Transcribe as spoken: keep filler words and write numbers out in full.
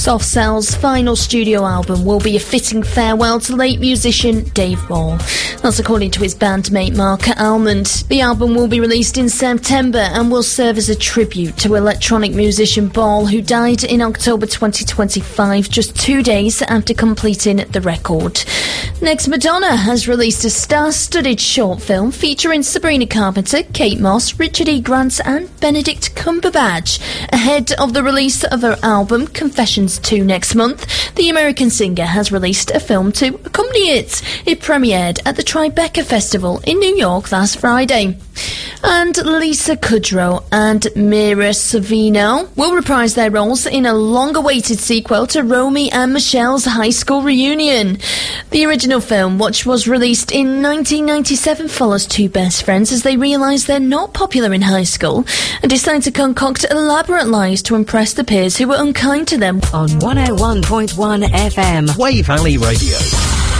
Soft Cell's final studio album will be a fitting farewell to late musician Dave Ball. That's according to his bandmate Mark Almond. The album will be released in September and will serve as a tribute to electronic musician Ball, who died in October twenty twenty-five, just two days after completing the record. Next, Madonna has released a star-studded short film featuring Sabrina Carpenter, Kate Moss, Richard E. Grant and Benedict Cumberbatch. Ahead of the release of her album Confessions two next month, the American singer has released a film to accompany it. It premiered at the Tribeca Festival in New York last Friday. And Lisa Kudrow and Mira Sorvino will reprise their roles in a long-awaited sequel to Romy and Michelle's high school reunion. The original film, which was released in nineteen ninety-seven, follows two best friends as they realise they're not popular in high school and decide to concoct elaborate lies to impress the peers who were unkind to them. On one oh one point one F M, Wave Valley Radio.